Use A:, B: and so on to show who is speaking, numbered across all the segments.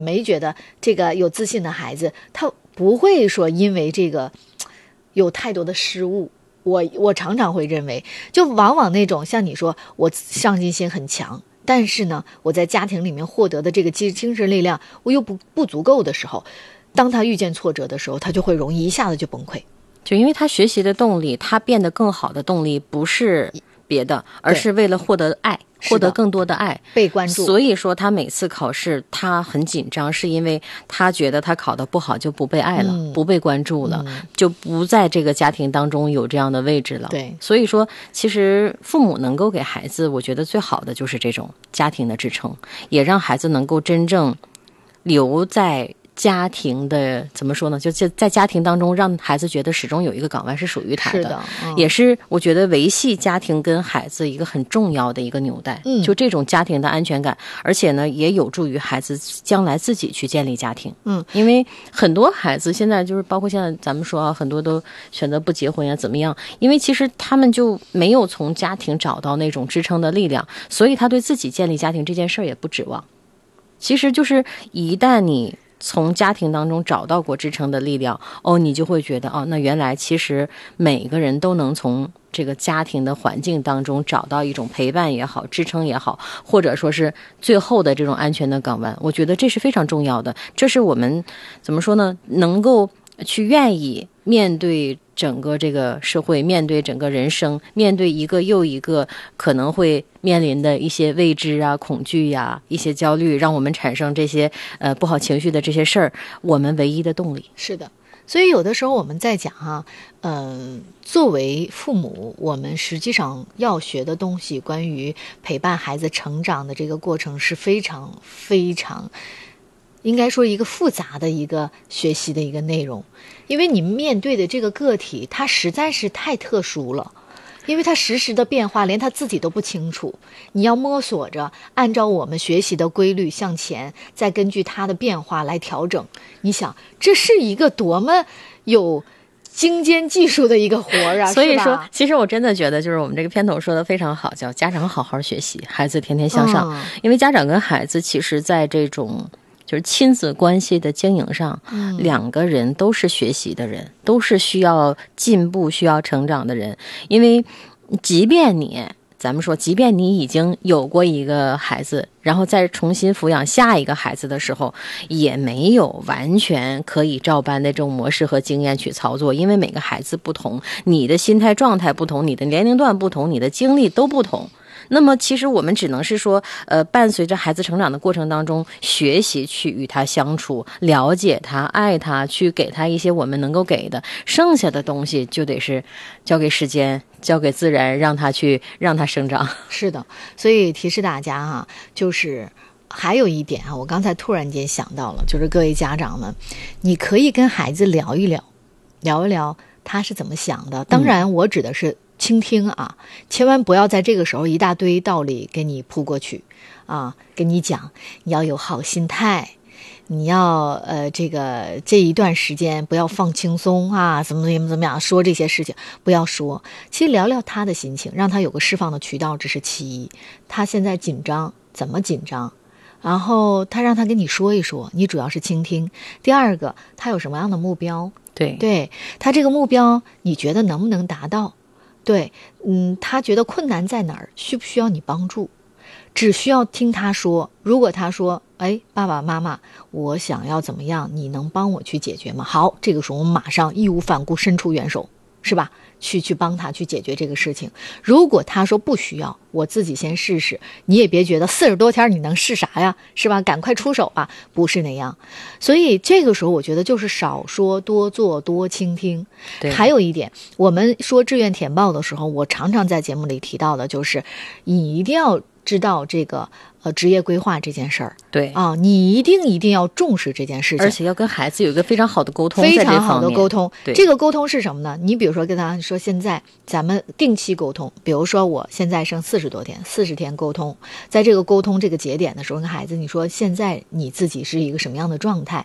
A: 没觉得这个有自信的孩子，他不会说因为这个有太多的失误。我常常会认为，就往往那种像你说我上进心很强，但是呢我在家庭里面获得的这个精神力量我又不足够的时候，当他遇见挫折的时候，他就会容易一下子就崩溃。
B: 就因为他学习的动力，他变得更好的动力不是别的，而是为了获得爱，获得更多的爱，
A: 被关注。
B: 所以说他每次考试他很紧张，是因为他觉得他考得不好就不被爱了，不被关注了，就不在这个家庭当中有这样的位置了。
A: 对，
B: 所以说其实父母能够给孩子，我觉得最好的就是这种家庭的支撑，也让孩子能够真正留在家庭的，怎么说呢，就在家庭当中让孩子觉得始终有一个港湾是属于他的。
A: 是的，
B: 也是我觉得维系家庭跟孩子一个很重要的一个纽带。就这种家庭的安全感，而且呢也有助于孩子将来自己去建立家庭。因为很多孩子现在就是包括现在咱们说很多都选择不结婚呀怎么样，因为其实他们就没有从家庭找到那种支撑的力量，所以他对自己建立家庭这件事儿也不指望。其实就是一旦你从家庭当中找到过支撑的力量，你就会觉得那原来其实每个人都能从这个家庭的环境当中找到一种陪伴也好，支撑也好，或者说是最后的这种安全的港湾。我觉得这是非常重要的，这是我们怎么说呢，能够去愿意面对整个这个社会，面对整个人生，面对一个又一个可能会面临的一些未知啊、恐惧呀、一些焦虑，让我们产生这些不好情绪的这些事儿，我们唯一的动力。
A: 是的，所以有的时候我们在讲作为父母，我们实际上要学的东西，关于陪伴孩子成长的这个过程是非常非常应该说一个复杂的一个学习的一个内容。因为你面对的这个个体他实在是太特殊了，因为他实时的变化连他自己都不清楚，你要摸索着按照我们学习的规律向前，再根据他的变化来调整。你想这是一个多么有精尖技术的一个活啊！
B: 所以说其实我真的觉得就是我们这个片头说的非常好，叫家长好好学习，孩子天天向上。因为家长跟孩子其实在这种就是亲子关系的经营上，两个人都是学习的人，都是需要进步需要成长的人。因为即便你已经有过一个孩子，然后再重新抚养下一个孩子的时候，也没有完全可以照搬的这种模式和经验去操作，因为每个孩子不同，你的心态状态不同，你的年龄段不同，你的经历都不同。那么其实我们只能是说伴随着孩子成长的过程当中，学习去与他相处，了解他，爱他，去给他一些我们能够给的，剩下的东西就得是交给时间，交给自然，让他生长。
A: 是的，所以提示大家就是还有一点我刚才突然间想到了，就是各位家长们，你可以跟孩子聊一聊他是怎么想的。当然我指的是倾听千万不要在这个时候一大堆道理给你扑过去跟你讲你要有好心态，你要这一段时间不要放轻松怎么样，说这些事情不要说。其实聊聊他的心情，让他有个释放的渠道，这是其一。他现在紧张，怎么紧张，然后让他跟你说一说，你主要是倾听。第二个，他有什么样的目标，对他这个目标你觉得能不能达到，对他觉得困难在哪儿，需不需要你帮助，只需要听他说。如果他说爸爸妈妈我想要怎么样，你能帮我去解决吗？好，这个时候我们马上义无反顾伸出援手，是吧，去帮他去解决这个事情。如果他说不需要，我自己先试试，你也别觉得40多天你能试啥呀，是吧，赶快出手不是那样。所以这个时候我觉得就是少说多做多倾听。还有一点，我们说志愿填报的时候，我常常在节目里提到的就是你一定要知道这个职业规划这件事儿，你一定要重视这件事情，
B: 而且要跟孩子有一个非常好的沟通，
A: 非常好的沟通。这个沟通是什么呢？你比如说跟他说，现在咱们定期沟通，比如说我现在剩40天沟通，在这个沟通这个节点的时候，跟孩子你说现在你自己是一个什么样的状态，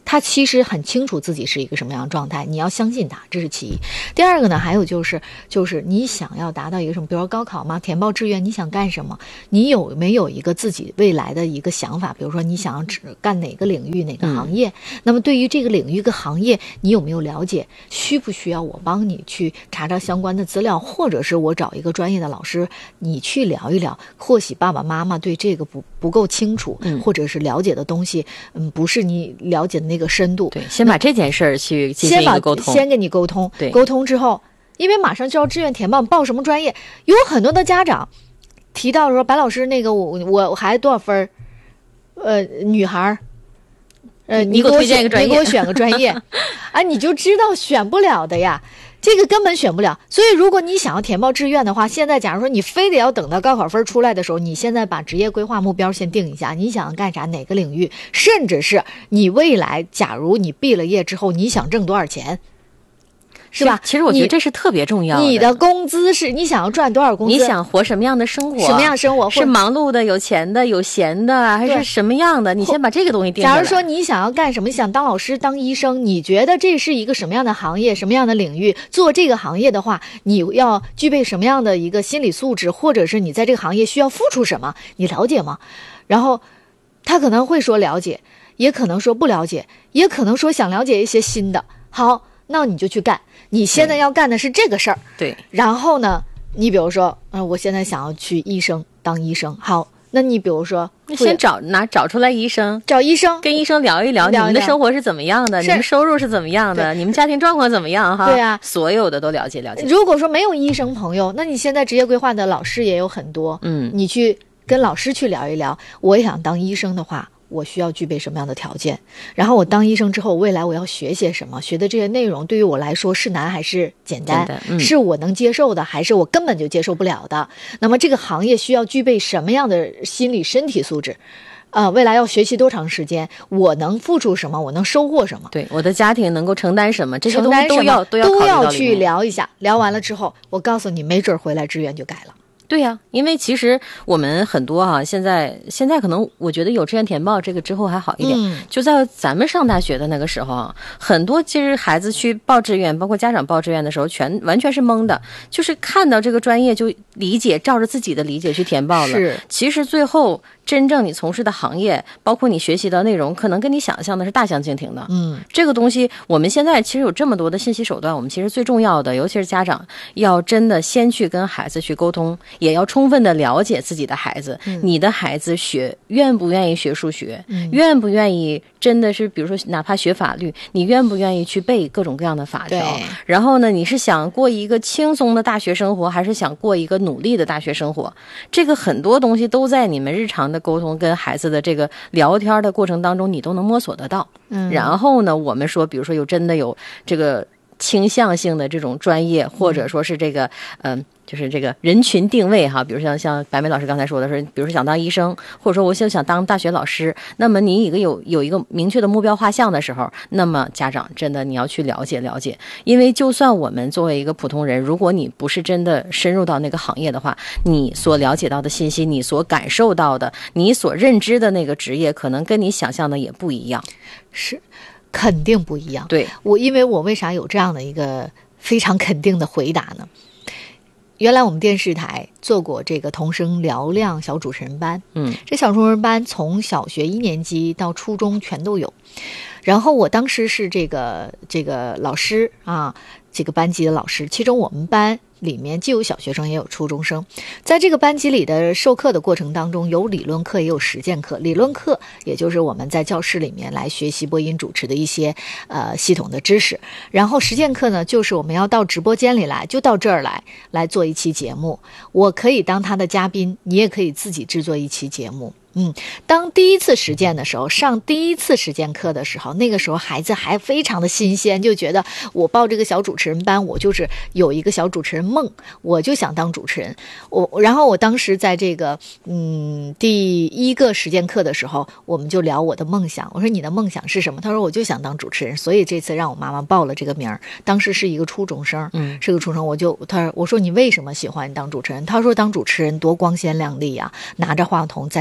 A: 他其实很清楚自己是一个什么样的状态，你要相信他，这是其一。第二个呢，还有就是你想要达到一个什么，比如说高考嘛，填报志愿，你想干什么？你有没有一个自己未来的一个想法？比如说你想要干哪个领域、哪个行业？那么对于这个领域跟行业，你有没有了解？需不需要我帮你去查查相关的资料，或者是我找一个专业的老师，你去聊一聊？或许爸爸妈妈对这个不够清楚，或者是了解的东西，不是你了解的那个深度。
B: 对，先把这件事儿去进行一个沟通，
A: 先跟你沟通，
B: 对，
A: 沟通之后，因为马上就要志愿填报，报什么专业，有很多的家长提到说，白老师，那个我孩子多少分女孩
B: 你给我推荐一个专业，
A: 你给我选个专业啊，你就知道选不了的呀，这个根本选不了。所以如果你想要填报志愿的话，现在假如说你非得要等到高考分出来的时候，你现在把职业规划目标先定一下，你想干啥，哪个领域，甚至是你未来假如你毕了业之后你想挣多少钱，是吧？
B: 其实我觉得这是特别重要的。
A: 你的工资是你想要赚多少工资？
B: 你想活什么样的生活？
A: 什么样的生活？
B: 是忙碌的、有钱的、有闲的，还是什么样的？你先把这个东西定下来。
A: 假如说你想要干什么，你想当老师、当医生，你觉得这是一个什么样的行业、什么样的领域？做这个行业的话，你要具备什么样的一个心理素质，或者是你在这个行业需要付出什么？你了解吗？然后他可能会说了解，也可能说不了解，也可能说想了解一些新的。好，那你就去干。你现在要干的是这个事儿，
B: 对。
A: 然后呢，你比如说，我现在想要去当医生。好，那你比如说，
B: 先找出来医生，
A: 找医生，
B: 跟医生聊一聊，你们的生活是怎么样的，你们收入是怎么样的，你们家庭状况怎么样哈？
A: 对啊，
B: 所有的都了解了解。
A: 如果说没有医生朋友，那你现在职业规划的老师也有很多，你去跟老师去聊一聊。我也想当医生的话，我需要具备什么样的条件？然后我当医生之后，未来我要学些什么？学的这些内容对于我来说是难还是简单？是我能接受的，还是我根本就接受不了的？那么这个行业需要具备什么样的心理身体素质？未来要学习多长时间？我能付出什么？我能收获什么？
B: 对，我的家庭能够承担什么？这些东西都
A: 要去聊一下。聊完了之后，我告诉你，没准回来志愿就改了。
B: 对呀，因为其实我们很多现在可能我觉得有志愿填报这个之后还好一点，就在咱们上大学的那个时候很多其实孩子去报志愿，包括家长报志愿的时候，完全是懵的，就是看到这个专业就理解，照着自己的理解去填报了。
A: 是，
B: 其实最后真正你从事的行业，包括你学习的内容，可能跟你想象的是大相径庭的。这个东西我们现在其实有这么多的信息手段，我们其实最重要的，尤其是家长要真的先去跟孩子去沟通，也要充分的了解自己的孩子，你的孩子愿不愿意学数学，愿不愿意真的是比如说哪怕学法律，你愿不愿意去背各种各样的法条？然后呢，你是想过一个轻松的大学生活，还是想过一个努力的大学生活？这个很多东西都在你们日常的沟通跟孩子的这个聊天的过程当中，你都能摸索得到。然后呢，我们说比如说真的有这个倾向性的这种专业，或者说是这个就是这个人群定位哈，比如像白梅老师刚才说的是，比如说想当医生，或者说我想当大学老师，那么你有一个明确的目标画像的时候，那么家长真的你要去了解，因为就算我们作为一个普通人，如果你不是真的深入到那个行业的话，你所了解到的信息，你所感受到的，你所认知的那个职业，可能跟你想象的也不一样，
A: 是肯定不一样。
B: 对，
A: 因为我为啥有这样的一个非常肯定的回答呢？原来我们电视台做过这个童声嘹亮小主持人班，这小主持人班从小学1年级到初中全都有。然后我当时是这个老师这个班级的老师，其中我们班里面既有小学生也有初中生。在这个班级里的授课的过程当中，有理论课也有实践课。理论课也就是我们在教室里面来学习播音主持的一些系统的知识，然后实践课呢，就是我们要到直播间里来，就到这儿来做一期节目。我可以当他的嘉宾，你也可以自己制作一期节目。当第一次实践的时候，上第一次实践课的时候，那个时候孩子还非常的新鲜，就觉得我报这个小主持人班，我就是有一个小主持人梦，我就想当主持人。然后我当时在这个第一个实践课的时候，我们就聊我的梦想。我说你的梦想是什么？他说我就想当主持人，所以这次让我妈妈报了这个名儿。当时是一个初中生，是个初中生，我说你为什么喜欢当主持人？他说当主持人多光鲜亮丽啊，拿着话筒在台上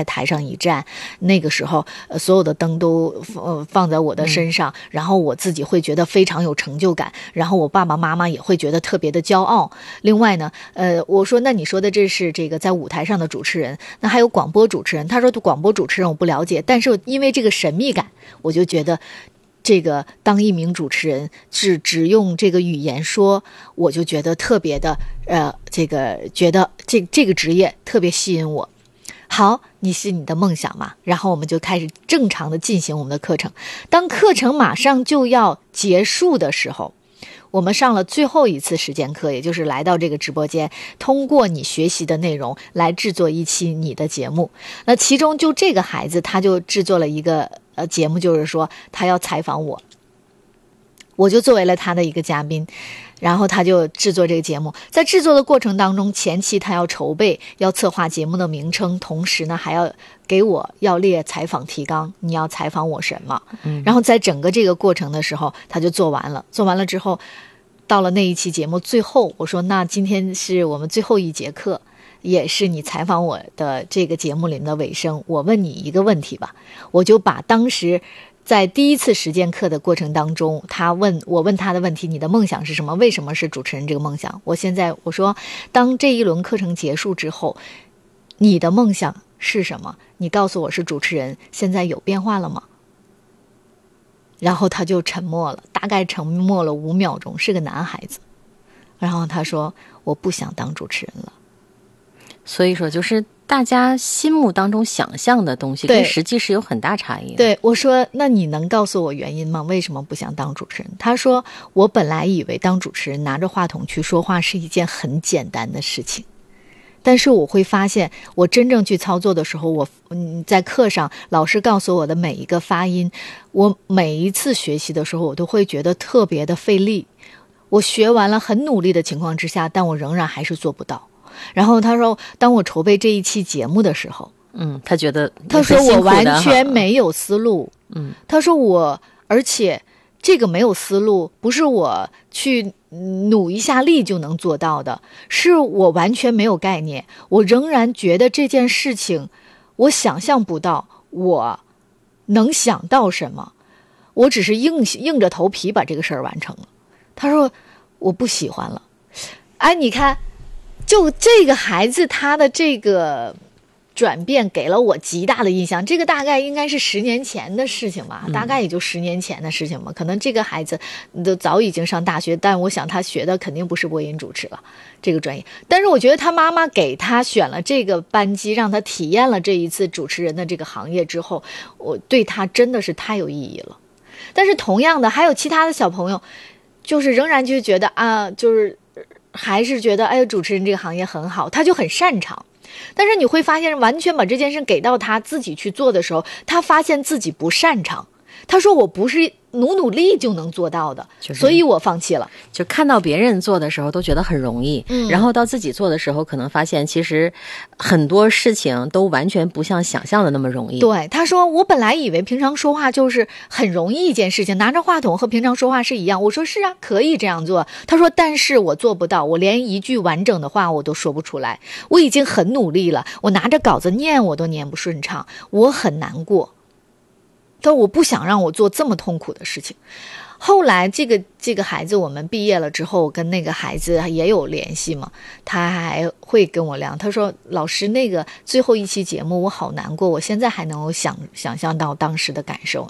A: 上一站，那个时候所有的灯都放在我的身上，然后我自己会觉得非常有成就感，然后我爸爸妈妈也会觉得特别的骄傲。另外呢我说那你说的这是这个在舞台上的主持人，那还有广播主持人。他说广播主持人我不了解，但是因为这个神秘感，我就觉得这个当一名主持人只用这个语言说，我就觉得特别的这个觉得这个职业特别吸引我。好，你是你的梦想嘛，然后我们就开始正常的进行我们的课程。当课程马上就要结束的时候，我们上了最后一次实践课，也就是来到这个直播间，通过你学习的内容来制作一期你的节目。那其中就这个孩子他就制作了一个节目，就是说他要采访我就作为了他的一个嘉宾，然后他就制作这个节目。在制作的过程当中，前期他要筹备，要策划节目的名称，同时呢还要给我要列采访提纲，你要采访我什么。然后在整个这个过程的时候他就做完了之后，到了那一期节目最后，我说那今天是我们最后一节课，也是你采访我的这个节目里面的尾声，我问你一个问题吧。我就把当时在第一次实践课的过程当中，我问他的问题，你的梦想是什么？为什么是主持人这个梦想？我说当这一轮课程结束之后，你的梦想是什么？你告诉我是主持人，现在有变化了吗？然后他就沉默了，大概沉默了5秒钟，是个男孩子。然后他说我不想当主持人了。
B: 所以说就是大家心目当中想象的东西跟实际是有很大差异的。
A: 对，我说那你能告诉我原因吗？为什么不想当主持人？他说我本来以为当主持人拿着话筒去说话是一件很简单的事情，但是我会发现我真正去操作的时候，在课上老师告诉我的每一个发音，我每一次学习的时候我都会觉得特别的费力。我学完了很努力的情况之下，但我仍然还是做不到。然后他说当我筹备这一期节目的时候，
B: 他觉得
A: 他说我完全没有思路。他说而且这个没有思路不是我去努一下力就能做到的，是我完全没有概念，我仍然觉得这件事情我想象不到我能想到什么，我只是硬着头皮把这个事儿完成了。他说我不喜欢了。哎，你看就这个孩子他的这个转变给了我极大的印象。这个大概应该是10年前的事情吧，大概也就10年前的事情吧。可能这个孩子都早已经上大学，但我想他学的肯定不是播音主持了这个专业。但是我觉得他妈妈给他选了这个班级，让他体验了这一次主持人的这个行业之后，我对他真的是太有意义了。但是同样的还有其他的小朋友，就是仍然就觉得就是还是觉得哎，主持人这个行业很好，他就很擅长。但是你会发现完全把这件事给到他自己去做的时候，他发现自己不擅长。他说我不是努力就能做到的，所以我放弃了。
B: 就看到别人做的时候都觉得很容易，然后到自己做的时候可能发现其实很多事情都完全不像想象的那么容易。
A: 对，他说我本来以为平常说话就是很容易一件事情，拿着话筒和平常说话是一样。我说是啊，可以这样做。他说但是我做不到，我连一句完整的话我都说不出来。我已经很努力了，我拿着稿子念我都念不顺畅，我很难过。但我不想让我做这么痛苦的事情。后来这个孩子我们毕业了之后，跟那个孩子也有联系嘛，他还会跟我聊，他说老师那个最后一期节目我好难过，我现在还能够想象到当时的感受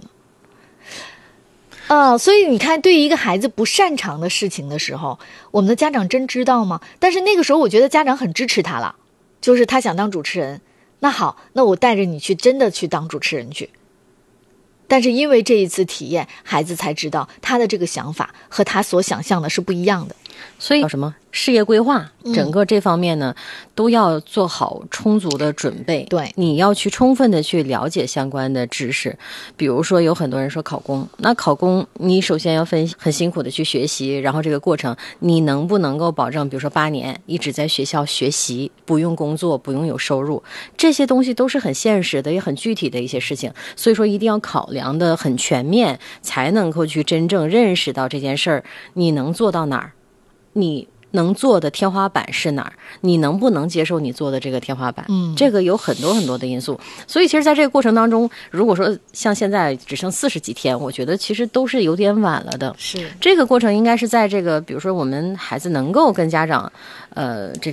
A: 呢。所以你看，对于一个孩子不擅长的事情的时候，我们的家长真知道吗？但是那个时候我觉得家长很支持他了，就是他想当主持人，那好，那我带着你去真的去当主持人去。但是因为这一次体验，孩子才知道他的这个想法和他所想象的是不一样的。
B: 所以什么事业规划整个这方面呢，都要做好充足的准备。
A: 对，
B: 你要去充分的去了解相关的知识。比如说有很多人说考公，那考公你首先要很辛苦的去学习，然后这个过程你能不能够保证比如说8年一直在学校学习，不用工作，不用有收入，这些东西都是很现实的也很具体的一些事情。所以说一定要考量的很全面，才能够去真正认识到这件事儿你能做到哪儿，你能做的天花板是哪儿？你能不能接受你做的这个天花板？这个有很多很多的因素。所以其实在这个过程当中，如果说像现在只剩40几天，我觉得其实都是有点晚了的。
A: 是，
B: 这个过程应该是在这个，比如说我们孩子能够跟家长这个